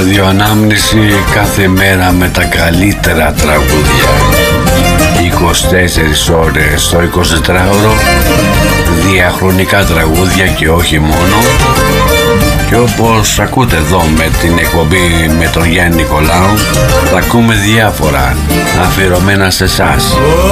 ραδιοανάμνηση κάθε μέρα με τα καλύτερα τραγούδια. 24 ώρες το 24ωρο, διαχρονικά τραγούδια και όχι μόνο. Και όπως ακούτε εδώ με την εκπομπή με τον Γιάννη Νικολάου, θα ακούμε διάφορα αφιερωμένα σε εσάς.